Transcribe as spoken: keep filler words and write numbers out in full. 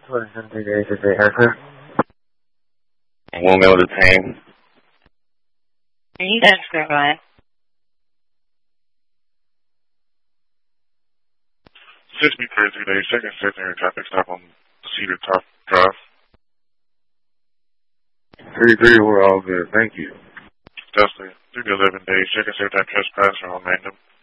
twenty-three days a day haircut. One male detained. You guys go right. six B thirty-three days, second secondary traffic stop on Cedar Top Drive. three three, we're all good. Thank you. Dusty, three to eleven days, second secondary trespass on random.